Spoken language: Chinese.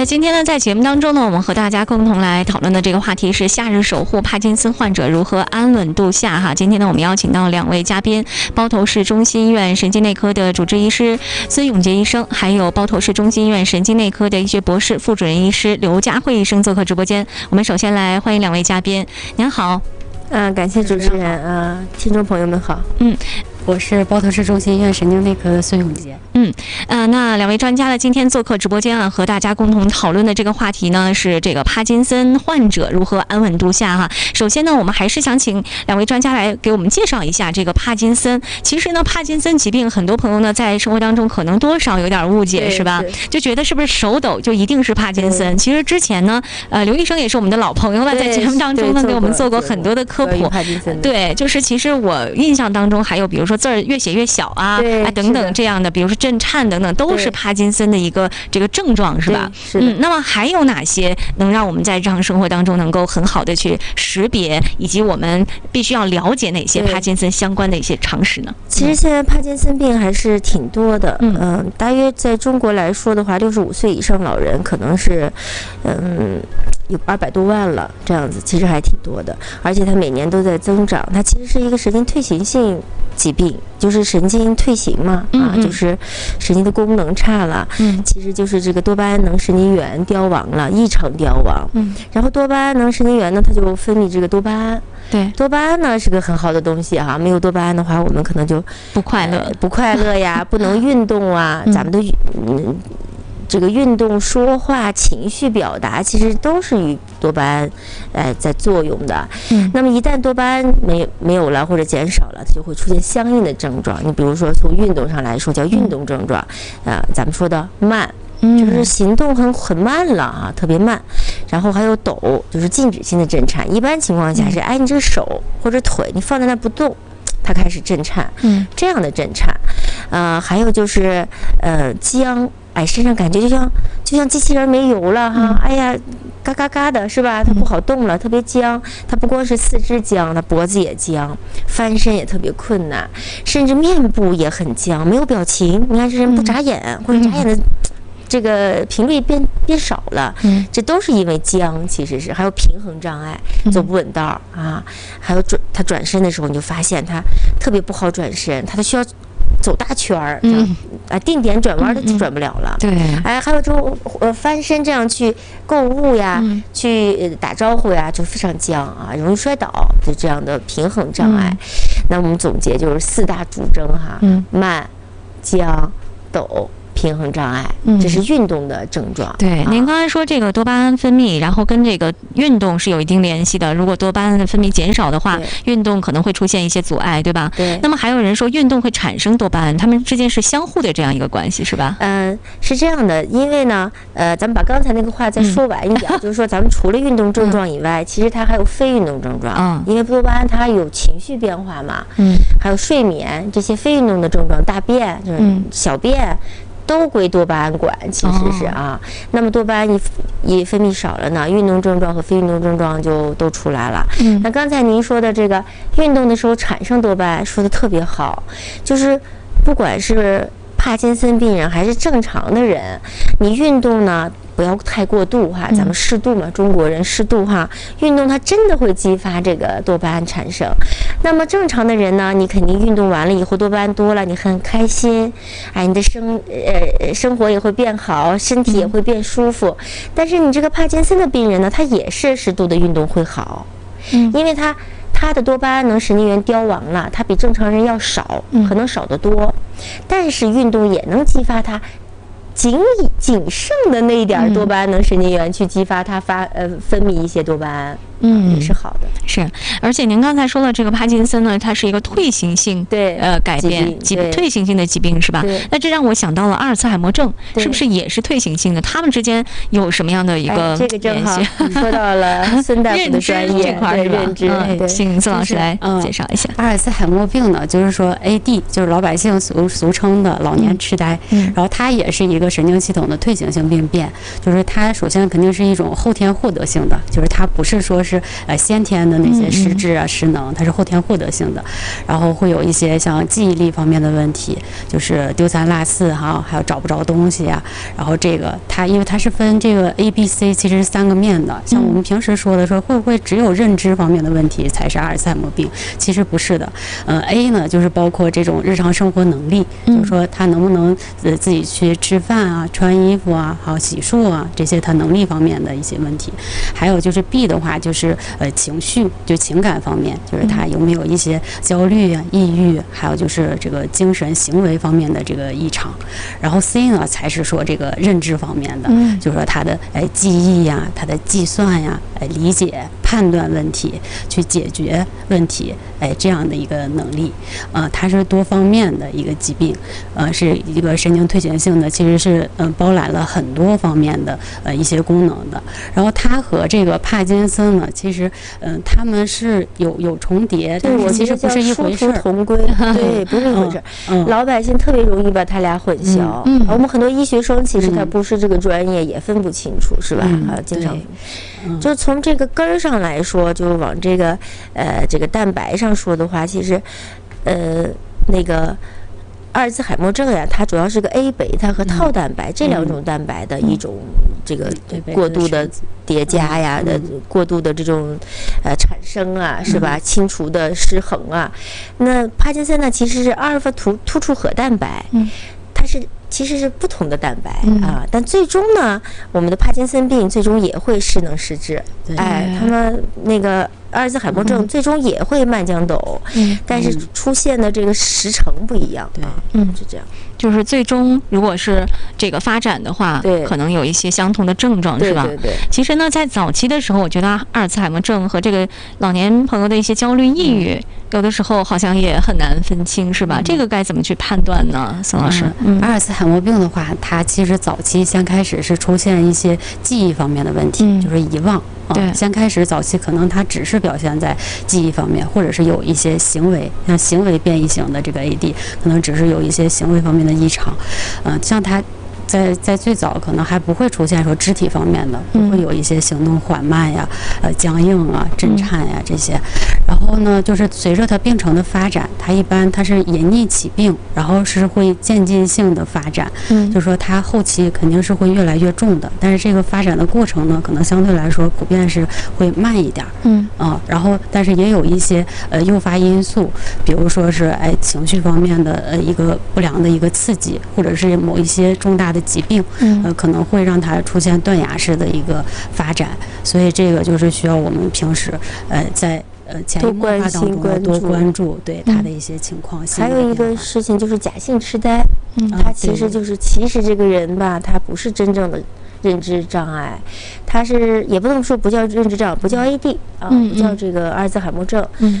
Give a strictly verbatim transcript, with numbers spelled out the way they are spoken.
而今天呢，在节目当中呢，我们和大家共同来讨论的这个话题是夏日守护帕金森患者如何安稳度夏哈。今天呢，我们邀请到两位嘉宾，包头市中心医院神经内科的主治医师孙永杰医生，还有包头市中心医院神经内科的医学博士、副主任医师刘佳慧医生做客直播间。我们首先来欢迎两位嘉宾。您好。 嗯、呃，感谢主持人啊、呃，听众朋友们好。 嗯。 我是包头市中心医院神经内科的孙永杰。 嗯，呃，那两位专家呢，今天做客直播间啊，和大家共同讨论的这个话题呢，是这个帕金森患者如何安稳度夏哈。首先呢，我们还是想请两位专家来给我们介绍一下这个帕金森。其实呢，帕金森疾病，很多朋友呢在生活当中可能多少有点误解，是吧？就觉得是不是手抖就一定是帕金森？其实之前呢，呃，刘医生也是我们的老朋友了，在节目当中呢给我们做过很多的科普。对，就是其实我印象当中还有比如说字儿越写越小啊，啊等等这样的，比如说震颤等等，都是帕金森的一个这个症状，是吧？ 是的。 嗯，那么还有哪些能让我们在日常生活当中能够很好的去识别，以及我们必须要了解哪些帕金森相关的一些常识呢？ 其实现在帕金森病还是挺多的，嗯、呃，大约在中国来说的话，六十五岁以上老人可能是，嗯。有二百多万了，这样子其实还挺多的，而且它每年都在增长。它其实是一个神经退行性疾病，就是神经退行嘛， 嗯嗯啊，就是神经的功能差了，嗯，其实就是这个多巴胺能神经元凋亡了，异常凋亡，嗯，然后多巴胺能神经元呢，它就分泌这个多巴胺。 对， 多巴胺呢是个很好的东西哈、啊，没有多巴胺的话，我们可能就不快乐，呃、 不快乐呀，不能运动啊，嗯、咱们的嗯。这个运动、说话、情绪表达，其实都是与多巴胺，呃，在作用的。嗯，那么一旦多巴胺没没有了或者减少了，它就会出现相应的症状。你比如说从运动上来说，叫运动症状，啊、呃，咱们说的慢，就是行动很很慢了啊，特别慢。然后还有抖，就是静止性的震颤。一般情况下是，哎，你这个手或者腿你放在那不动，它开始震颤。嗯，这样的震颤，呃，还有就是呃僵。哎，身上感觉就像就像机器人没油了哈，哎呀，嘎嘎嘎的是吧？它不好动了，特别僵。它不光是四肢僵，它脖子也僵，翻身也特别困难，甚至面部也很僵，没有表情。你看这人不眨眼，或者眨眼的这个频率变变少了，这都是因为僵。其实是还有平衡障碍，走不稳道啊，还有转他转身的时候，你就发现他特别不好转身，他都需要走大圈儿，嗯，啊，定点转弯它就转不了了。对，哎，还有这种呃翻身这样去购物呀，嗯、去打招呼呀，就非常僵啊，容易摔倒，就这样的平衡障碍。嗯、那我们总结就是四大主征哈，嗯、慢、僵、抖。平衡障碍，这是运动的症状。 嗯、对，您刚才说这个多巴胺分泌，然后跟这个运动是有一定联系的。如果多巴胺的分泌减少的话，运动可能会出现一些阻碍，对吧？对。那么还有人说运动会产生多巴胺，它们之间是相互的这样一个关系，是吧？ 嗯、呃，是这样的，因为呢，呃，咱们把刚才那个话再说完一点，嗯、就是说咱们除了运动症状以外，嗯、其实它还有非运动症状。嗯。因为多巴胺它有情绪变化嘛，嗯，还有睡眠这些非运动的症状，大便就是小便。嗯都归多巴胺管，其实是啊。哦、那么多巴胺一一分泌少了呢，运动症状和非运动症状就都出来了。嗯，那刚才您说的这个运动的时候产生多巴胺，说的特别好，就是不管是帕金森病人还是正常的人，你运动呢不要太过度哈，咱们适度嘛，中国人适度哈。运动它真的会激发这个多巴胺产生。那么正常的人呢，你肯定运动完了以后多巴胺多了，你很开心，哎，你的生呃生活也会变好，身体也会变舒服。但是你这个帕金森的病人呢，他也是适度的运动会好，嗯，因为他他的多巴胺能神经元凋亡了，他比正常人要少，可能少得多，但是运动也能激发他。仅仅剩的那一点多巴胺能神经元去激发它发呃分泌一些多巴胺，嗯，也是好的。 是，而且您刚才说了这个帕金森呢，它是一个退行性对呃改变疾退行性的疾病是吧？那这让我想到了阿尔茨海默症，是不是也是退行性的？他们之间有什么样的一个这个正好说到了孙大夫的专业这块是吧？ 认知， 嗯，请孙老师来介绍一下。 阿尔茨海默病呢，就是说 A D， 就是老百姓俗俗称的老年痴呆，然后它也是一个神经系统的退行性病变，就是它首先肯定是一种后天获得性的，就是它不是说是是呃先天的那些失智啊、失能，它是后天获得性的。然后会有一些像记忆力方面的问题，就是丢三落四哈，还有找不着东西啊。然后这个它因为它是分这个 A B C， 其实是三个面的。像我们平时说的说会不会只有认知方面的问题才是阿尔茨海默病？其实不是的。呃 A 呢就是包括这种日常生活能力，就是说他能不能呃自己去吃饭啊、穿衣服啊、还有洗漱啊这些他能力方面的一些问题。还有就是 B 的话就是呃情绪，就情感方面，就是他有没有一些焦虑啊、抑郁，还有就是这个精神行为方面的这个异常。然后 C 呢才是说这个认知方面的，嗯、就是说他的哎记忆呀、他的计算呀、哎理解、判断问题、去解决问题，哎这样的一个能力，呃，它是多方面的一个疾病，呃，是一个神经退行性的，其实是嗯、呃、包揽了很多方面的呃一些功能的。然后它和这个帕金森呢，其实嗯、呃、他们是有有重叠，但是其实不是一回事儿， 同归，对，不是一回事儿。嗯，老百姓特别容易把他俩混淆。嗯，我们很多医学生其实他不是这个专业，也分不清楚，是吧？啊，经常。就从这个根儿上来说，就往这个呃这个蛋白上说的话，其实呃那个阿尔茨海默症呀，它主要是个 A 贝塔和套蛋白、嗯、这两种蛋白的一种这个过度的叠加呀的、嗯、过度的这种呃产生啊，是吧？清除的失衡啊。那帕金森呢，其实是阿尔法突突触核蛋白，嗯，它是。其实是不同的蛋白啊，嗯、但最终呢，我们的帕金森病最终也会失能失智，哎，他们那个阿尔茨海默症最终也会慢将抖，嗯，但是出现的这个时程不一样，对，嗯，是这样。 就是最终如果是这个发展的话，对，可能有一些相同的症状，是吧？ 对对对。 其实呢，在早期的时候，我觉得阿尔茨海默症和这个老年朋友的一些焦虑、抑郁，嗯、有的时候好像也很难分清，是吧？嗯、这个该怎么去判断呢，宋老师？ 嗯，阿尔茨海默病的话，它其实早期先开始是出现一些记忆方面的问题，嗯、就是遗忘。对、嗯，先开始早期可能它只是表现在记忆方面，或者是有一些行为，像行为变异型的这个 A D， 可能只是有一些行为方面的异常。嗯、呃，像它在在最早可能还不会出现说肢体方面的，不会有一些行动缓慢呀、呃僵硬啊、震颤呀这些。然后呢，就是随着它病程的发展，它一般它是隐匿起病，然后是会渐进性的发展。嗯，就是说它后期肯定是会越来越重的，但是这个发展的过程呢，可能相对来说普遍是会慢一点。嗯啊，然后但是也有一些呃诱发因素，比如说是哎情绪方面的呃一个不良的一个刺激，或者是某一些重大的疾病，呃可能会让它出现断崖式的一个发展，所以这个就是需要我们平时呃在。呃，潜移默化当中多关注对他的一些情况。嗯、 还有一个事情就是假性痴呆，嗯，他其实就是其实这个人吧，他不是真正的认知障碍，他是也不能说不叫认知障碍，不叫 A D 啊，嗯、不叫这个阿尔茨海默症，嗯，